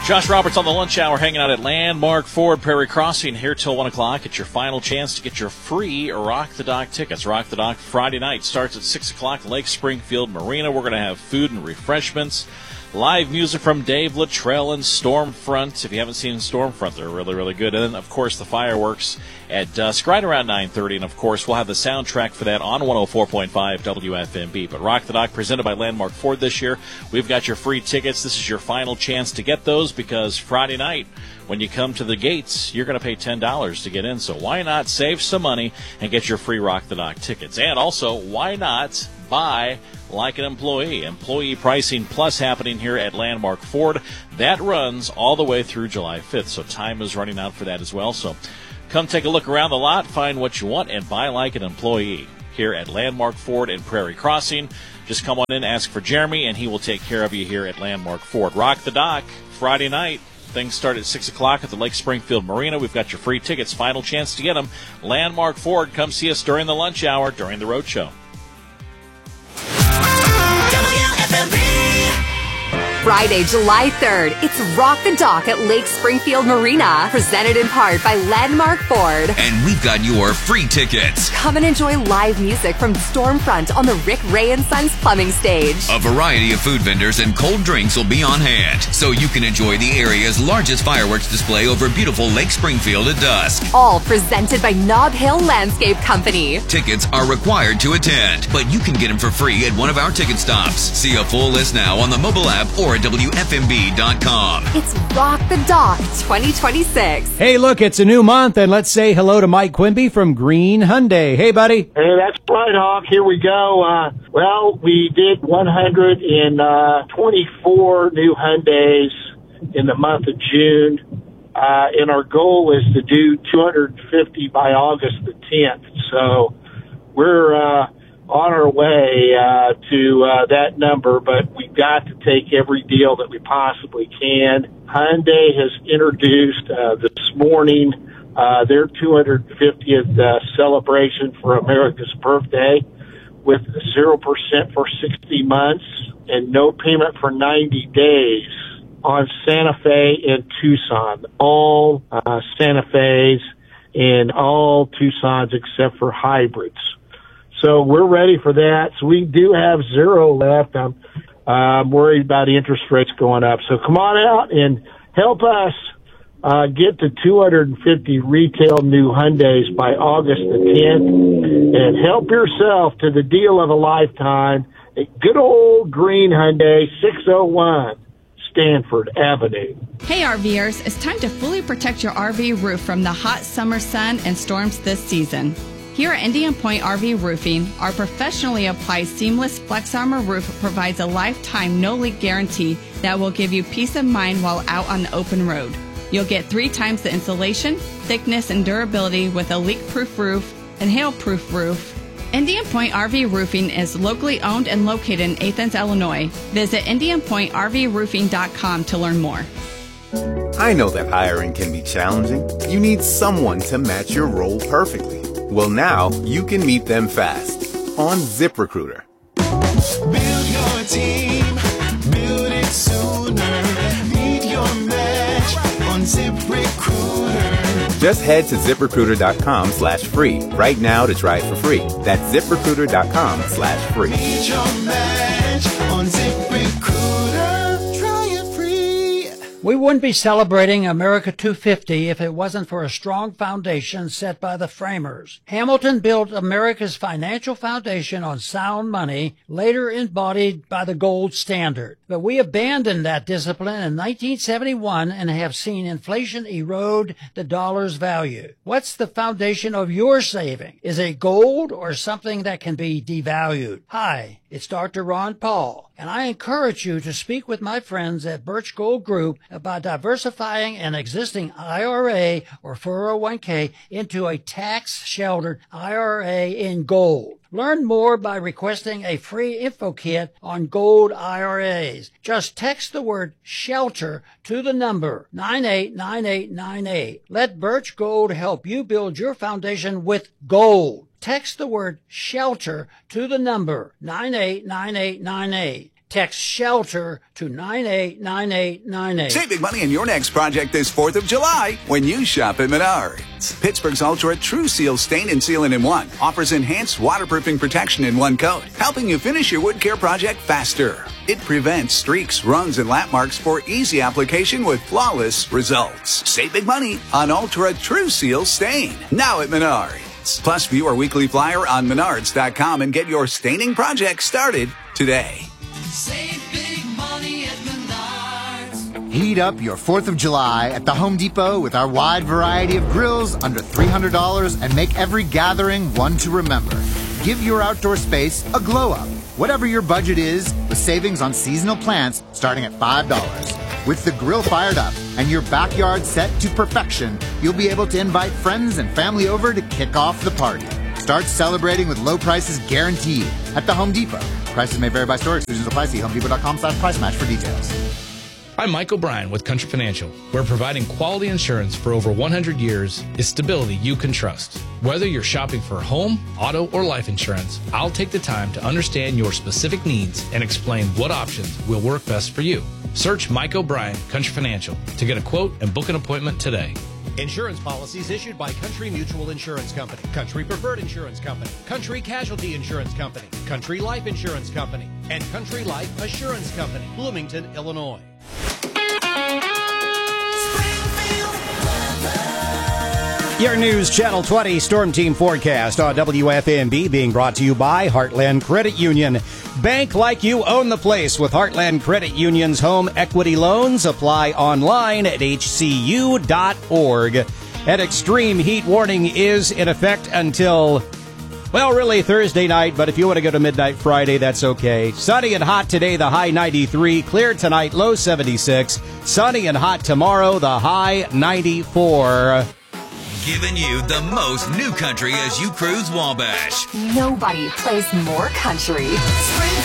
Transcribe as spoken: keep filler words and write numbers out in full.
Josh Roberts on the lunch hour hanging out at Landmark Ford Prairie Crossing here till one o'clock. It's your final chance to get your free Rock the Dock tickets. Rock the Dock Friday night starts at six o'clock, Lake Springfield Marina. We're going to have food and refreshments. Live music from Dave Luttrell and Stormfront. If you haven't seen Stormfront, they're really, really good. And then, of course, the fireworks at dusk, right around nine thirty. And, of course, we'll have the soundtrack for that on one oh four point five W F M B. But Rock the Dock presented by Landmark Ford this year. We've got your free tickets. This is your final chance to get those because Friday night, when you come to the gates, you're going to pay ten dollars to get in. So why not save some money and get your free Rock the Dock tickets? And also, why not buy like an employee? Employee Pricing Plus happening here at Landmark Ford. That runs all the way through July fifth, so time is running out for that as well. So come take a look around the lot, find what you want, and buy like an employee here at Landmark Ford in Prairie Crossing. Just come on in, ask for Jeremy, and he will take care of you here at Landmark Ford. Rock the Dock, Friday night. Things start at six o'clock at the Lake Springfield Marina. We've got your free tickets. Final chance to get them. Landmark Ford, come see us during the lunch hour, during the road show. Friday, July third, it's Rock the Dock at Lake Springfield Marina, presented in part by Landmark Ford. And we've got your free tickets. Come and enjoy live music from Stormfront on the Rick Ray and Sons plumbing stage. A variety of food vendors and cold drinks will be on hand, so you can enjoy the area's largest fireworks display over beautiful Lake Springfield at dusk. All presented by Nob Hill Landscape Company. Tickets are required to attend, but you can get them for free at one of our ticket stops. See a full list now on the mobile app or at W F M B dot com. It's Rock the Dock twenty twenty-six. Hey, look, it's a new month, and let's say hello to Mike Quimby from Green Hyundai. Hey, buddy. Hey, that's right, Hawk. Here we go. Uh, well, we did one hundred twenty-four new Hyundais in the month of June, uh, and our goal is to do two hundred fifty by August the tenth. So we're uh, on our way uh, to uh, that number, but we've got to take every deal that we possibly can. Hyundai has introduced uh, this morning uh, their two hundred fiftieth uh, celebration for America's birthday with zero percent for sixty months and no payment for ninety days on Santa Fe and Tucson. All uh, Santa Fe's and all Tucsons except for hybrids. So we're ready for that. So we do have zero left. I'm, uh, I'm worried about the interest rates going up. So come on out and help us uh, get to two hundred fifty retail new Hyundais by August the tenth. And help yourself to the deal of a lifetime. A good old green Hyundai, six oh one Stanford Avenue. Hey RVers, it's time to fully protect your R V roof from the hot summer sun and storms this season. Here at Indian Point R V Roofing, our professionally applied seamless Flex Armor roof provides a lifetime no-leak guarantee that will give you peace of mind while out on the open road. You'll get three times the insulation, thickness, and durability with a leak-proof roof and hail-proof roof. Indian Point R V Roofing is locally owned and located in Athens, Illinois. Visit indian point r v roofing dot com to learn more. I know that hiring can be challenging. You need someone to match your role perfectly. Well, now you can meet them fast on ZipRecruiter. Build your team, build it sooner. Meet your match on ZipRecruiter. Just head to ZipRecruiter.com slash free right now to try it for free. That's ZipRecruiter.com slash free. Meet your match on ZipRecruiter. Try it free. We wouldn't be celebrating America two fifty if it wasn't for a strong foundation set by the framers. Hamilton built America's financial foundation on sound money, later embodied by the gold standard. But we abandoned that discipline in nineteen seventy-one and have seen inflation erode the dollar's value. What's the foundation of your saving? Is it gold or something that can be devalued? Hi, it's Doctor Ron Paul, and I encourage you to speak with my friends at Birch Gold Group about diversifying an existing I R A or four oh one k into a tax-sheltered I R A in gold. Learn more by requesting a free info kit on gold I R As. Just text the word SHELTER to the number nine eight nine eight nine eight. Let Birch Gold help you build your foundation with gold. Text the word SHELTER to the number nine eight nine eight nine eight. Text SHELTER to nine eight nine eight nine eight. Save big money on your next project this fourth of July when you shop at Menards. Pittsburgh's Ultra True Seal Stain and Sealant in One offers enhanced waterproofing protection in one coat, helping you finish your wood care project faster. It prevents streaks, runs, and lap marks for easy application with flawless results. Save big money on Ultra True Seal Stain, now at Menards. Plus, view our weekly flyer on menards dot com and get your staining project started today. Save big money at Menards. Heat up your fourth of July at the Home Depot with our wide variety of grills under three hundred dollars and make every gathering one to remember. Give your outdoor space a glow up. Whatever your budget is, with savings on seasonal plants starting at five dollars. With the grill fired up and your backyard set to perfection, you'll be able to invite friends and family over to kick off the party. Start celebrating with low prices guaranteed at the Home Depot. Prices may vary by store. Exclusions apply. See home depot dot com slash price match for details. I'm Mike O'Brien with Country Financial, where providing quality insurance for over one hundred years is stability you can trust. Whether you're shopping for home, auto, or life insurance, I'll take the time to understand your specific needs and explain what options will work best for you. Search Mike O'Brien, Country Financial, to get a quote and book an appointment today. Insurance policies issued by Country Mutual Insurance Company, Country Preferred Insurance Company, Country Casualty Insurance Company, Country Life Insurance Company, and Country Life Assurance Company, Bloomington, Illinois. Your News Channel twenty Storm Team forecast on W F M B being brought to you by Heartland Credit Union. Bank like you own the place with Heartland Credit Union's home equity loans. Apply online at h c u dot org. An extreme heat warning is in effect until, well, really Thursday night, but if you want to go to midnight Friday, that's okay. Sunny and hot today, the high ninety-three. Clear tonight, low seventy-six. Sunny and hot tomorrow, the high ninety-four. Giving you the most new country as you cruise Wabash. Nobody plays more country.